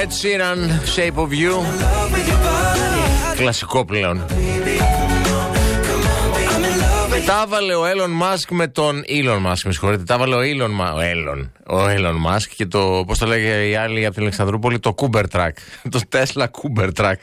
Ed Sheeran, Shape of You. Κλασικό πλέον. Τα έβαλε ο Elon Musk με τον Elon Musk, με συγχωρείτε. Τα έβαλε ο Elon Musk και το, πώς το λέγε οι άλλοι από την Αλεξανδρούπολη, το Cybertruck. Το Tesla Cybertruck.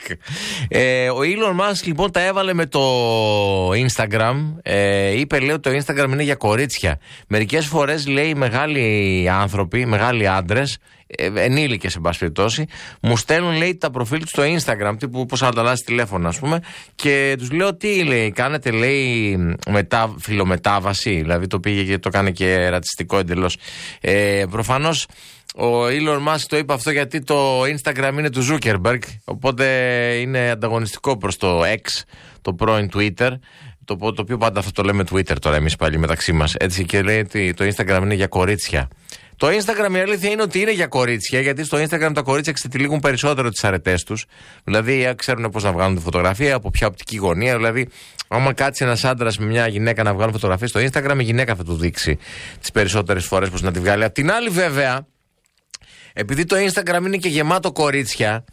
Ο Elon Musk λοιπόν τα έβαλε με το Instagram. Είπε, λέει, ότι το Instagram είναι για κορίτσια. Μερικές φορές, λέει, μεγάλοι άνθρωποι, μεγάλοι άντρες, ενήλικες εν πάση περιπτώσει, μου στέλνουν, λέει, τα προφίλ του στο Instagram, τύπου πώς ανταλλάσσει τηλέφωνο, ας πούμε, και τους λέω, τι, λέει, κάνετε, λέει, φιλομετάβαση, δηλαδή το πήγε και το κάνει και ρατσιστικό εντελώς. Προφανώς ο Elon Musk το είπε αυτό γιατί το Instagram είναι του Zuckerberg, οπότε είναι ανταγωνιστικό προς το X, το πρώην Twitter, το οποίο πάντα θα το λέμε Twitter τώρα εμείς πάλι μεταξύ μας, έτσι, και λέει ότι το Instagram είναι για κορίτσια. Το Instagram, η αλήθεια είναι ότι είναι για κορίτσια, γιατί στο Instagram τα κορίτσια ξετυλίγουν περισσότερο τις αρετές τους. Δηλαδή, ξέρουν πώς να βγάλουν τη φωτογραφία, από ποια οπτική γωνία. Δηλαδή, άμα κάτσει ένας άντρας με μια γυναίκα να βγάλουν φωτογραφία στο Instagram, η γυναίκα θα του δείξει τις περισσότερες φορές πώς να τη βγάλει. Απ' την άλλη, βέβαια, επειδή το Instagram είναι και γεμάτο κορίτσια,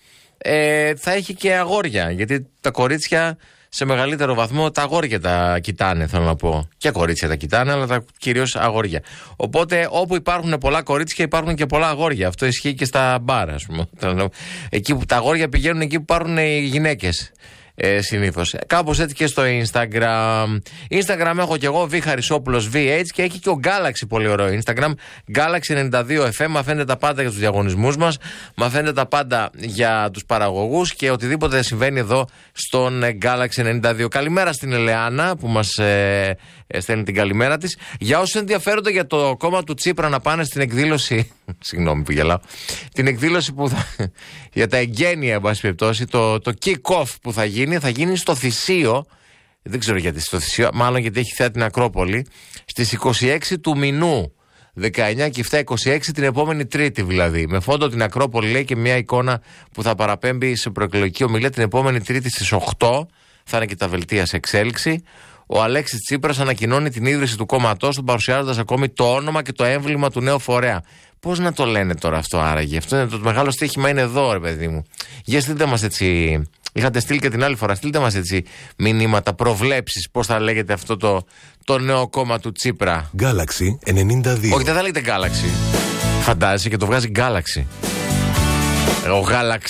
θα έχει και αγόρια. Γιατί τα κορίτσια, σε μεγαλύτερο βαθμό, τα αγόρια τα κοιτάνε, θέλω να πω. Και κορίτσια τα κοιτάνε, αλλά κυρίως αγόρια. Οπότε, όπου υπάρχουν πολλά κορίτσια, υπάρχουν και πολλά αγόρια. Αυτό ισχύει και στα μπαρ, ας πούμε. Εκεί που τα αγόρια πηγαίνουν, εκεί που υπάρχουν οι γυναίκες. Συνήθως. Κάπως έτσι και στο Instagram. Instagram έχω και εγώ, Β Χαρισόπουλος VH, και έχει και ο Galaxy πολύ ωραίο Instagram. Galaxy 92 FM. Μαθαίνετε τα πάντα για τους διαγωνισμούς μας. Μαθαίνετε τα πάντα για τους παραγωγούς και οτιδήποτε συμβαίνει εδώ στον Galaxy 92. Καλημέρα στην Ελεάνα που μας στέλνει την καλημέρα της. Για όσους ενδιαφέρονται για το κόμμα του Τσίπρα να πάνε στην εκδήλωση. Συγγνώμη που γελάω. Την εκδήλωση που για τα εγγένεια, εν πάση περιπτώσει, το kick-off που θα γίνει στο Θησίο. Δεν ξέρω γιατί στο Θησίο, μάλλον γιατί έχει θέα την Ακρόπολη. Στις 26 του μηνού. 19 και 7, 26 την επόμενη Τρίτη δηλαδή. Με φόντο την Ακρόπολη, λέει, και μια εικόνα που θα παραπέμπει σε προεκλογική ομιλία την επόμενη Τρίτη στις 8. Θα είναι και τα δελτία σε εξέλιξη. Ο Αλέξης Τσίπρας ανακοινώνει την ίδρυση του κόμματός του, παρουσιάζοντας ακόμη το όνομα και το έμβλημα του νέου φορέα. Πώς να το λένε τώρα αυτό άραγε? Αυτό είναι το μεγάλο στοίχημα, είναι εδώ, ρε παιδί μου. Για στείλτε μας έτσι. Είχατε στείλει και την άλλη φορά. Στείλτε μας έτσι μηνύματα, προβλέψεις, πώς θα λέγεται αυτό το νέο κόμμα του Τσίπρα. Galaxy 92. Όχι, δεν θα λέγεται Galaxy. Φαντάζεσαι και το βγάζει Galaxy. Ο Galaxy.